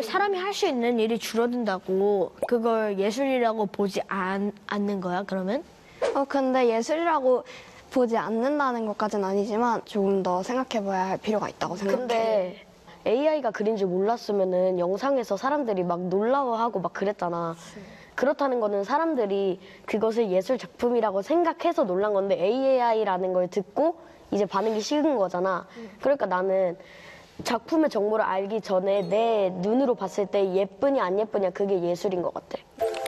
사람이 할 수 있는 일이 줄어든다고 그걸 예술이라고 보지 않는 거야, 그러면? 근데 예술이라고 보지 않는다는 것까지는 아니지만 조금 더 생각해봐야 할 필요가 있다고 생각해. 근데 AI가 그린 줄 몰랐으면은 영상에서 사람들이 막 놀라워하고 막 그랬잖아. 그렇다는 거는 사람들이 그것을 예술 작품이라고 생각해서 놀란 건데 AI라는 걸 듣고 이제 반응이 식은 거잖아. 그러니까 나는 작품의 정보를 알기 전에 내 눈으로 봤을 때 예쁘냐 안 예쁘냐 그게 예술인 것 같아.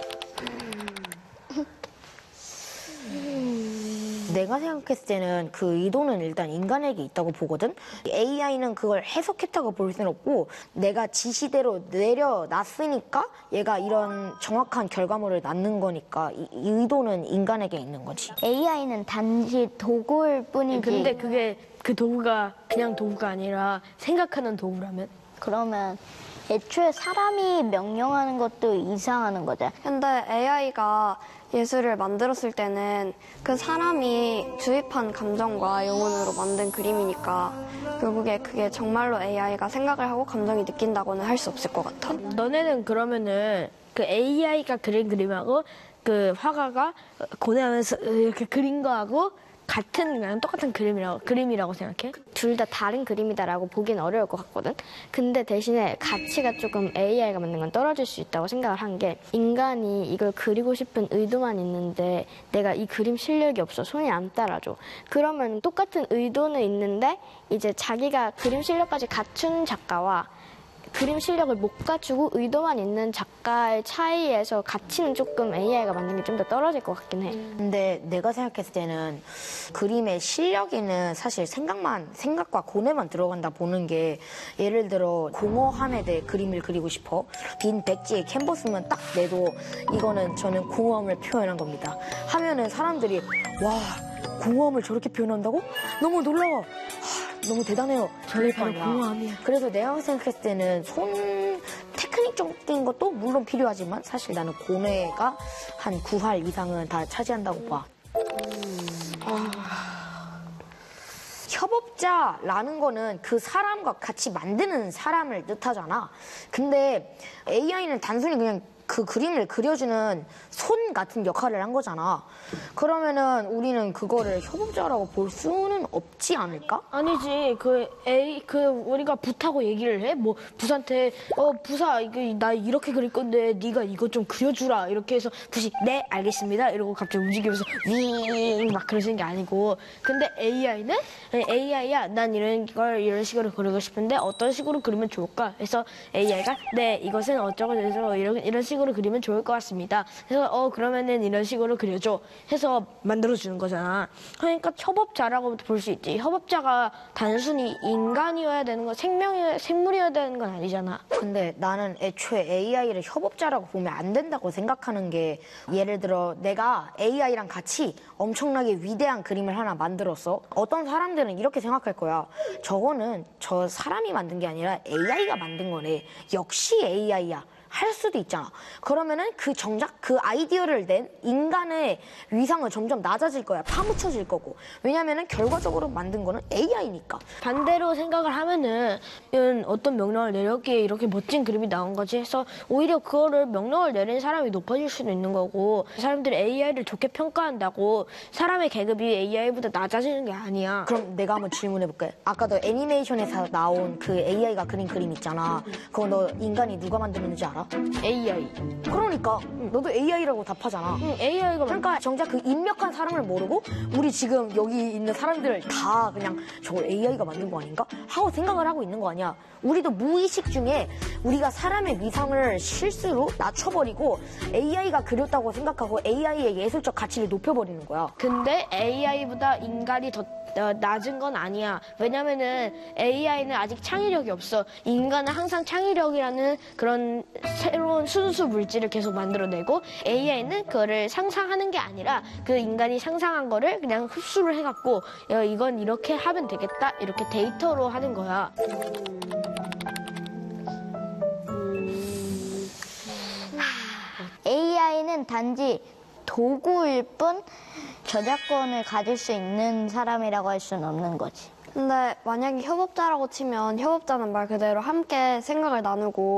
내가 생각했을 때는 그 의도는 일단 인간에게 있다고 보거든. AI는 그걸 해석했다고 볼 수는 없고 내가 지시대로 내려놨으니까 얘가 이런 정확한 결과물을 낳는 거니까 이 의도는 인간에게 있는 거지. AI는 단지 도구일 뿐이지. 근데 그게 그 도구가 그냥 도구가 아니라 생각하는 도구라면? 그러면 애초에 사람이 명령하는 것도 이상하는 거죠. 근데 AI가 예술을 만들었을 때는 그 사람이 주입한 감정과 영혼으로 만든 그림이니까 결국에 그게 정말로 AI가 생각을 하고 감정이 느낀다고는 할 수 없을 것 같아. 너네는 그러면은 그 AI가 그린 그림하고 그 화가가 고뇌하면서 이렇게 그린 거하고 같은 그냥 똑같은 그림이라고 생각해? 둘 다 다른 그림이다라고 보기는 어려울 것 같거든. 근데 대신에 가치가 조금 AI가 만든 건 떨어질 수 있다고 생각을 한 게 인간이 이걸 그리고 싶은 의도만 있는데 내가 이 그림 실력이 없어 손이 안 따라줘. 그러면 똑같은 의도는 있는데 이제 자기가 그림 실력까지 갖춘 작가와 그림 실력을 못 갖추고 의도만 있는 작가의 차이에서 가치는 조금 AI가 만든 게 좀 더 떨어질 것 같긴 해. 근데 내가 생각했을 때는 그림의 실력에는 사실 생각과 고뇌만 들어간다 보는 게 예를 들어 공허함에 대해 그림을 그리고 싶어. 빈 백지에 캔버스만 딱 내도 이거는 저는 공허함을 표현한 겁니다. 하면은 사람들이 와 공허함을 저렇게 표현한다고? 너무 놀라워. 너무 대단해요. 저게 바로 공허함이야. 그래서 내가 생각했을 때는 테크닉적인 것도 물론 필요하지만 사실 나는 고뇌가 한 9할 이상은 다 차지한다고 봐. 협업자라는 거는 그 사람과 같이 만드는 사람을 뜻하잖아. 근데 AI는 단순히 그냥 그 그림을 그려주는 손 같은 역할을 한 거잖아. 그러면은 우리는 그거를 협업자라고 볼 수는 없지 않을까? 아니지. 우리가 부타고 얘기를 해? 뭐 부사한테 부사 나 이렇게 그릴 건데 네가 이거 좀 그려주라 이렇게 해서 부시 네 알겠습니다 이러고 갑자기 움직이면서 윙막 그러시는 게 아니고. 근데 AI는 AI야 난 이런 걸 이런 식으로 그리고 싶은데 어떤 식으로 그리면 좋을까? 그래서 AI가 네 이것은 어쩌고 저쩌고 이런 식으로 그리면 좋을 것 같습니다. 그래서 그러면은 이런 식으로 그려줘 해서 만들어주는 거잖아. 그러니까 협업자라고 볼 수 있지. 협업자가 단순히 인간이어야 되는 거, 생물이어야 되는 건 아니잖아. 근데 나는 애초에 AI를 협업자라고 보면 안 된다고 생각하는 게 예를 들어 내가 AI랑 같이 엄청나게 위대한 그림을 하나 만들었어. 어떤 사람들은 이렇게 생각할 거야. 저거는 저 사람이 만든 게 아니라 AI가 만든 거네. 역시 AI야. 할 수도 있잖아. 그러면은 정작 그 아이디어를 낸 인간의 위상은 점점 낮아질 거야. 파묻혀질 거고. 왜냐면은 결과적으로 만든 거는 AI니까. 반대로 생각을 하면은 어떤 명령을 내렸기에 이렇게 멋진 그림이 나온 거지 해서 오히려 그거를 명령을 내린 사람이 높아질 수도 있는 거고 사람들이 AI를 좋게 평가한다고 사람의 계급이 AI보다 낮아지는 게 아니야. 그럼 내가 한번 질문해볼게. 아까도 애니메이션에서 나온 그 AI가 그린 그림 있잖아. 그거 너 인간이 누가 만들었는지 알아? AI. 그러니까 너도 AI라고 답하잖아. AI가 그러니까 정작 그 입력한 사람을 모르고 우리 지금 여기 있는 사람들을 다 그냥 저거 AI가 만든 거 아닌가? 하고 생각을 하고 있는 거 아니야. 우리도 무의식 중에 우리가 사람의 위상을 실수로 낮춰버리고 AI가 그렸다고 생각하고 AI의 예술적 가치를 높여버리는 거야. 근데 AI보다 인간이 더 낮은 건 아니야. 왜냐면은 AI는 아직 창의력이 없어. 인간은 항상 창의력이라는 그런 새로운 순수 물질을 계속 만들어내고 AI는 그거를 상상하는 게 아니라 그 인간이 상상한 거를 그냥 흡수를 해갖고 이건 이렇게 하면 되겠다 이렇게 데이터로 하는 거야. AI는 단지 도구일 뿐 저작권을 가질 수 있는 사람이라고 할 수는 없는 거지. 근데 만약에 협업자라고 치면 협업자는 말 그대로 함께 생각을 나누고